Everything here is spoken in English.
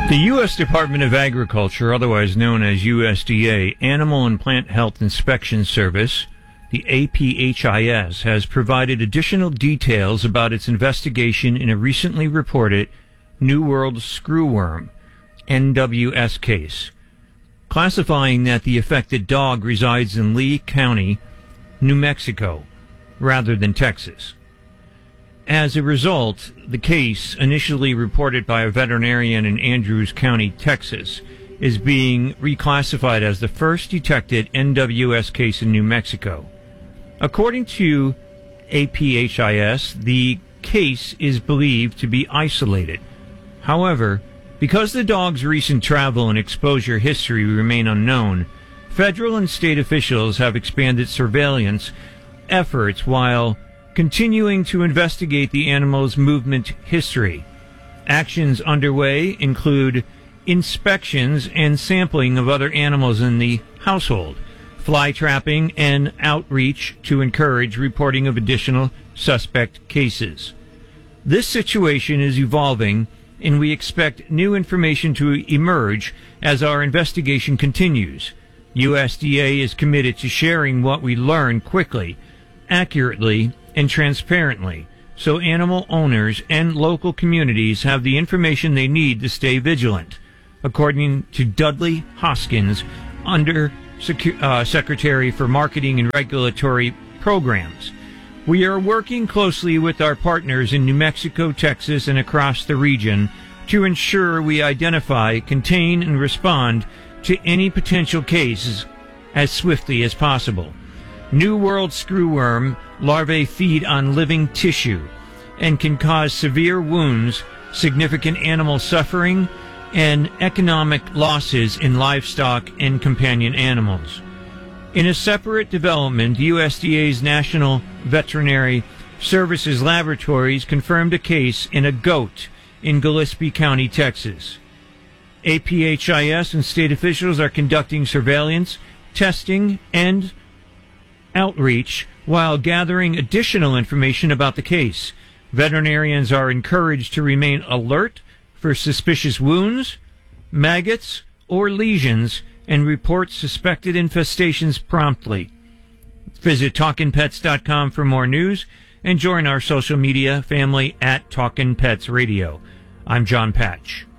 The U.S. Department of Agriculture, otherwise known as USDA, Animal and Plant Health Inspection Service, the APHIS, has provided additional details about its investigation in a recently reported New World Screwworm, NWS case, classifying that the affected dog resides in Lee County, New Mexico, rather than Texas. As a result, the case, initially reported by a veterinarian in Andrews County, Texas, is being reclassified as the first detected NWS case in New Mexico. According to APHIS, the case is believed to be isolated. However, because the dog's recent travel and exposure history remain unknown, federal and state officials have expanded surveillance efforts while continuing to investigate the animal's movement history. Actions underway include inspections and sampling of other animals in the household, fly trapping, and outreach to encourage reporting of additional suspect cases. This situation is evolving, and we expect new information to emerge as our investigation continues. USDA is committed to sharing what we learn quickly, accurately, and transparently, so animal owners and local communities have the information they need to stay vigilant, according to Dudley Hoskins, Under Secretary for Marketing and Regulatory Programs. We are working closely with our partners in New Mexico, Texas, and across the region to ensure we identify, contain, and respond to any potential cases as swiftly as possible. New World Screwworm larvae feed on living tissue and can cause severe wounds, significant animal suffering, and economic losses in livestock and companion animals. In a separate development, USDA's National Veterinary Services Laboratories confirmed a case in a goat in Gillespie County, Texas. APHIS and state officials are conducting surveillance, testing, and outreach while gathering additional information about the case. Veterinarians are encouraged to remain alert for suspicious wounds, maggots, or lesions and report suspected infestations promptly. Visit TalkinPets.com for more news and join our social media family at Talkin' Pets Radio. I'm John Patch.